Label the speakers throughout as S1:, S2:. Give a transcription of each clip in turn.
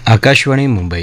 S1: आकाशवाणी मुंबई.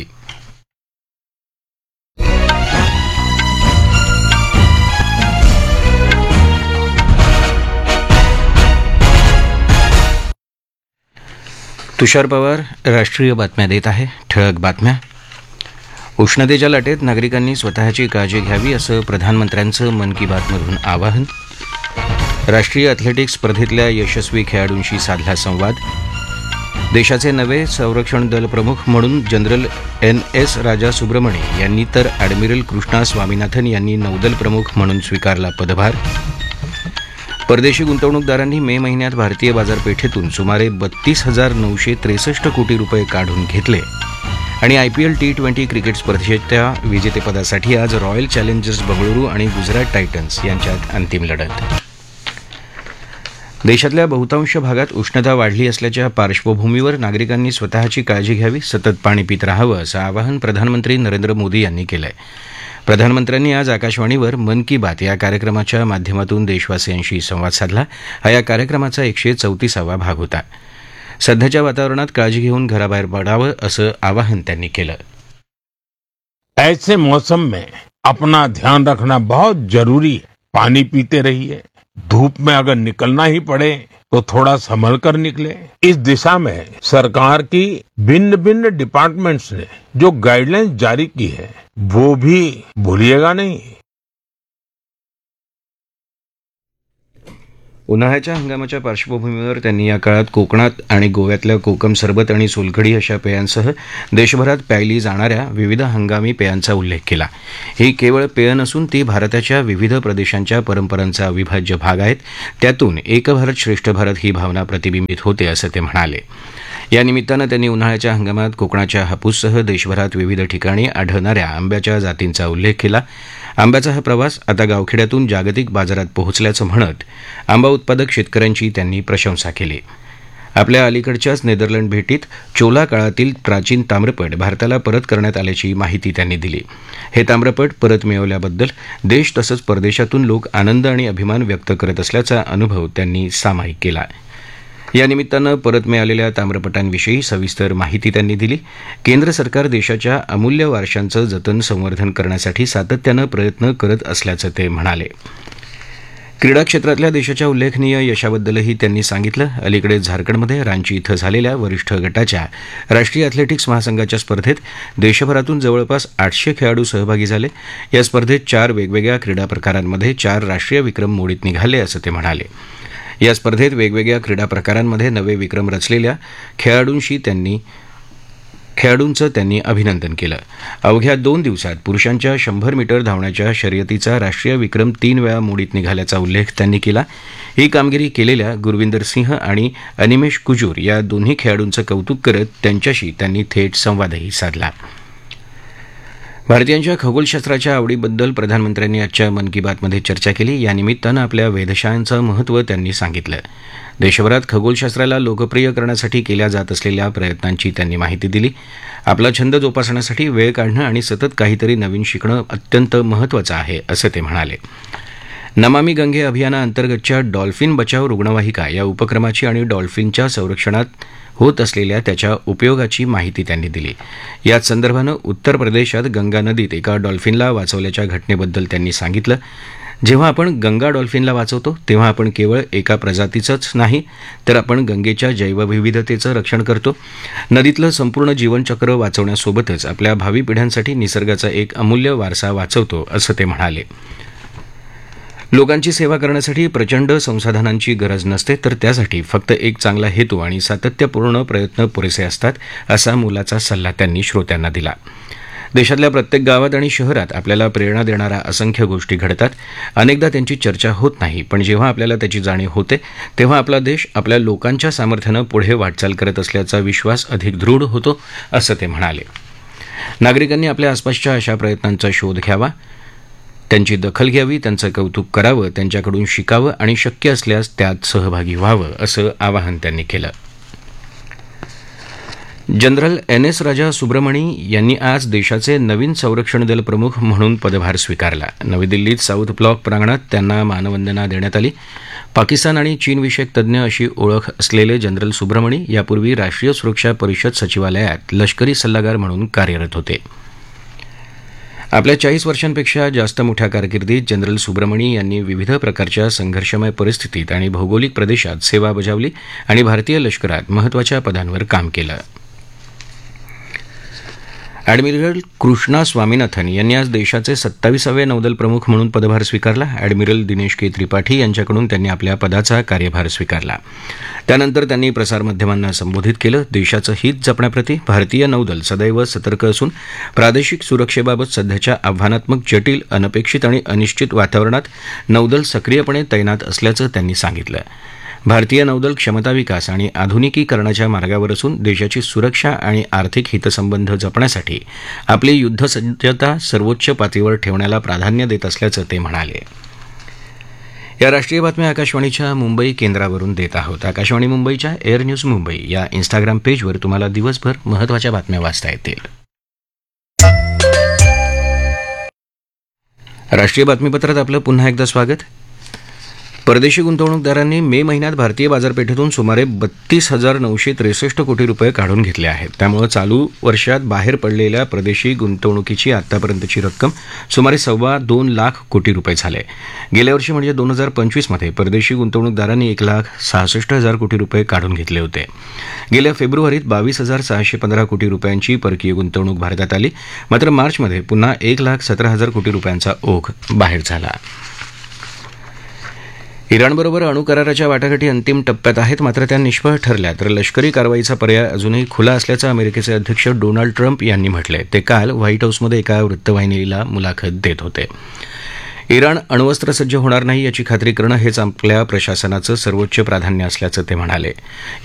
S1: तुषार पवार राष्ट्रीय बातम्या देत आहे. ठळक बातम्या. उष्णतेच्या लाटेत नागरिकांनी स्वतःची काळजी घ्यावी असं प्रधानमंत्र्यांचं मन की बातमधून आवाहन. राष्ट्रीय अॅथलेटिक्स स्पर्धेतल्या यशस्वी खेळाडूंशी साधला संवाद. देशाचे नवे संरक्षण दल प्रमुख म्हणून जनरल NS राजा सुब्रमणी यांनी तर ॲडमिरल कृष्णा स्वामीनाथन यांनी नौदल प्रमुख म्हणून स्वीकारला पदभार. परदेशी गुंतवणूकदारांनी मे महिन्यात भारतीय बाजारपेठेतून सुमारे 32,963 कोटी रुपये काढून घेतले. आणि IPL T20 क्रिकेट स्पर्धेच्या विजेतेपदासाठी आज रॉयल चॅलेंजर्स बंगळुरू आणि गुजरात टायटन्स यांच्यात अंतिम लढत. देशातल्या बहुतांश भागात उष्णता वाढली असल्याच्या पार्श्वभूमीवर नागरिकांनी स्वतःची काळजी घ्यावी, सतत पाणी पित राहावं असं आवाहन प्रधानमंत्री नरेंद्र मोदी यांनी केलं आहे. प्रधानमंत्र्यांनी आज आकाशवाणीवर मन की बात या कार्यक्रमाच्या माध्यमातून देशवासियांशी संवाद साधला. हा या कार्यक्रमाचा 134वा भाग होता. सध्याच्या वातावरणात काळजी घेऊन घराबाहेर पडावं असं आवाहन त्यांनी केलं.
S2: ऐसे मौसम में अपना ध्यान रखना बहुत जरूरी है. पानी पीते रहिए. धूप में अगर निकलना ही पड़े तो थोड़ा संभल कर निकले. इस दिशा में सरकार की भिन्न भिन्न डिपार्टमेंट्स ने जो गाइडलाइंस जारी की है वो भी भूलिएगा नहीं.
S1: उन्हाळ्याच्या हंगामाच्या पार्श्वभूमीवर त्यांनी या काळात कोकणात आणि गोव्यातल्या कोकम सरबत आणि सोलकढी अशा पेयांसह देशभरात प्यायली जाणाऱ्या विविध हंगामी पेयांचा उल्लेख केला. ही केवळ पेय नसून ती भारताच्या विविध प्रदेशांच्या परंपरांचा अविभाज्य भाग आहेत. त्यातून एक भारत श्रेष्ठ भारत ही भावना प्रतिबिंबित होते असं ते म्हणाले. या निमित्तानं त्यांनी उन्हाळ्याच्या हंगामात कोकणाच्या हापूससह देशभरात विविध ठिकाणी आढळणाऱ्या आंब्याच्या जातींचा उल्लेख केला. आंब्याचा हा प्रवास आता गावखेड्यातून जागतिक बाजारात पोहोचल्याचं म्हणत आंबा उत्पादक शेतकऱ्यांची त्यांनी प्रशंसा केली. आपल्या अलीकडच्याच नेदरलँड भेटीत चोला काळातील प्राचीन ताम्रपट भारताला परत करण्यात आल्याची माहिती त्यांनी दिली. हे ताम्रपट परत मिळवल्याबद्दल देश तसंच परदेशातून लोक आनंद आणि अभिमान व्यक्त करत असल्याचा अनुभव त्यांनी सामायिक केला. या निमित्तानं परत मिळालेल्या ताम्रपटांविषयी सविस्तर माहिती त्यांनी दिली. केंद्र सरकार देशाच्या अमूल्य वारशांचं जतन संवर्धन करण्यासाठी सातत्यानं प्रयत्न करत असल्याचं ते म्हणाले. क्रीडा क्षेत्रातल्या देशाच्या उल्लेखनीय यशाबद्दलही त्यांनी सांगितलं. अलीकडे झारखंडमध्ये रांची इथं झालेल्या वरिष्ठ गटाच्या राष्ट्रीय अॅथलेटिक्स महासंघाच्या स्पर्धेत देशभरातून जवळपास 800 खेळाडू सहभागी झाले. या स्पर्धेत 4 वेगवेगळ्या क्रीडा प्रकारांमध्ये 4 राष्ट्रीय विक्रम मोडीत निघाले असं ते म्हणाले. या स्पर्धेत वेगवेगळ्या क्रीडा प्रकारांमध्ये नवे विक्रम रचलेल्या खेळाडूंचं त्यांनी अभिनंदन केलं. अवघ्या 2 दिवसात पुरुषांच्या 100 मीटर धावण्याच्या शर्यतीचा राष्ट्रीय विक्रम 3 वेळा मोडीत निघाल्याचा उल्लेख त्यांनी केला. ही कामगिरी केलेल्या गुरविंदर सिंह आणि अनिमेश कुजूर या दोन्ही खेळाडूंचं कौतुक करत त्यांच्याशी त्यांनी थेट संवादही साधला. भारतीयांच्या खगोलशास्त्राच्या आवडीबद्दल प्रधानमंत्र्यांनी आजच्या मन की बातमध्ये चर्चा केली. या निमित्तानं आपल्या वेधशाळांचं महत्त्व त्यांनी सांगितलं. देशभरात खगोलशास्त्राला लोकप्रिय करण्यासाठी केल्या जात असलेल्या प्रयत्नांची त्यांनी माहिती दिली. आपला छंद जोपासण्यासाठी वेळ काढणं आणि सतत काहीतरी नवीन शिकणं अत्यंत महत्त्वाचं आहे असं ते म्हणाले. नमामि गंगे अभियानाअंतर्गतच्या डॉल्फिन बचाव रुग्णवाहिका या उपक्रमाची आणि डॉल्फिनच्या संरक्षणात होत असलेल्या त्याच्या उपयोगाची माहिती त्यांनी दिली. याच संदर्भानं उत्तर प्रदेशात गंगा नदीत एका डॉल्फिनला वाचवल्याच्या घटनेबद्दल त्यांनी सांगितलं. जेव्हा आपण गंगा डॉल्फिनला वाचवतो तेव्हा आपण केवळ एका प्रजातीचंच नाही तर आपण गंगेच्या जैवविविधतेचं रक्षण करतो. नदीतलं संपूर्ण जीवनचक्र वाचवण्यासोबतच आपल्या भावी पिढ्यांसाठी निसर्गाचा एक अमूल्य वारसा वाचवतो असं ते म्हणाले. लोकांची सेवा करण्यासाठी प्रचंड संसाधनांची गरज नसते तर त्यासाठी फक्त एक चांगला हेतू आणि सातत्यपूर्ण प्रयत्न पुरेसे असतात असा मोलाचा सल्ला त्यांनी श्रोत्यांना दिला. देशातल्या प्रत्येक गावात आणि शहरात आपल्याला प्रेरणा देणाऱ्या असंख्य गोष्टी घडतात. अनेकदा त्यांची चर्चा होत नाही, पण जेव्हा आपल्याला त्याची जाणीव होते तेव्हा आपला देश आपल्या लोकांच्या सामर्थ्यानं पुढे वाटचाल करत असल्याचा विश्वास अधिक दृढ होतो असं ते म्हणाले. नागरिकांनी आपल्या आसपासच्या अशा प्रयत्नांचा शोध घ्यावा, त्यांची दखल घ्यावी, त्यांचं कौतुक करावं, त्यांच्याकडून शिकावं आणि शक्य असल्यास त्यात सहभागी व्हावं असं आवाहन त्यांनी केलं. जनरल NS राजा सुब्रमणी यांनी आज देशाचे नवीन संरक्षण दल प्रमुख म्हणून पदभार स्वीकारला. नवी दिल्लीत साऊथ ब्लॉक प्रांगणात त्यांना मानवंदना देण्यात आली. पाकिस्तान आणि चीनविषयक तज्ज्ञ अशी ओळख असलेले जनरल सुब्रमणी यापूर्वी राष्ट्रीय सुरक्षा परिषद सचिवालयात लष्करी सल्लागार म्हणून कार्यरत होते. आपल्या 40 वर्षांपेक्षा जास्त मोठ्या कारकिर्दीत जनरल सुब्रमणी यांनी विविध प्रकारच्या संघर्षमय परिस्थितीत आणि भौगोलिक प्रदेशात सेवा बजावली आणि भारतीय लष्करात महत्त्वाच्या पदांवर काम केलं. अॅडमिरल कृष्णा स्वामीनाथन यांनी आज देशाचे 27वे नौदल प्रमुख म्हणून पदभार स्वीकारला. अॅडमिरल दिनेश के त्रिपाठी यांच्याकडून त्यांनी आपल्या पदाचा कार्यभार स्वीकारला. त्यानंतर त्यांनी प्रसारमाध्यमांना संबोधित केलं. देशाचं हित जपण्याप्रती भारतीय नौदल सदैव सतर्क असून प्रादेशिक सुरक्षेबाबत सध्याच्या आव्हानात्मक, जटिल, अनपेक्षित आणि अनिश्चित वातावरणात नौदल सक्रियपणे तैनात असल्याचं त्यांनी सांगितलं. भारतीय नौदल क्षमता विकास आणि आधुनिकीकरणाच्या मार्गावर असून देशाची सुरक्षा आणि आर्थिक हितसंबंध जपण्यासाठी आपली युद्धसज्जता सर्वोच्च पातळीवर ठेवण्याला प्राधान्य देत असल्याचं ते म्हणाले. या राष्ट्रीय बातम्या आकाशवाणीच्या मुंबई केंद्रावरून देत आहोत. आकाशवाणी मुंबईच्या एअर न्यूज मुंबई या इन्स्टाग्राम पेजवर तुम्हाला दिवसभर महत्त्वाच्या बातम्या वाचता येतील. राष्ट्रीय बातमीपत्रात आपलं पुन्हा एकदा स्वागत. परदेशी गुंतवणूकदारांनी मे महिन्यात भारतीय बाजारपेठेतून सुमारे 32,963 कोटी रुपये काढून घेतले आहेत. त्यामुळे चालू वर्षात बाहेर पडलेल्या परदेशी गुंतवणुकीची आतापर्यंतची रक्कम सुमारे 2.25 लाख कोटी रुपये झाले. गेल्या वर्षी म्हणजे 2025 मध्ये परदेशी गुंतवणूकदारांनी 1,66,000 कोटी रुपये काढून घेतले होते. गेल्या फेब्रुवारीत 22,615 कोटी रुपयांची परकीय गुंतवणूक भारतात आली. मात्र मार्चमध्ये पुन्हा 1,17,000 कोटी रुपयांचा ओघ बाहेर झाला. इराणबरोबर अणुकराराच्या वाटाघाटी अंतिम टप्प्यात आहेत. मात्र त्या निष्फळ ठरल्या तर लष्करी कारवाईचा पर्याय अजूनही खुला असल्याचं अमेरिकेचे अध्यक्ष डोनाल्ड ट्रम्प यांनी म्हटलंय. ते काल व्हाईट हाऊसमध्ये एका वृत्तवाहिनीला मुलाखत देत होते. इराण अण्वस्त्रसज्ज होणार नाही याची खात्री करणं हेच आपल्या प्रशासनाचं सर्वोच्च प्राधान्य असल्याचं ते म्हणाले.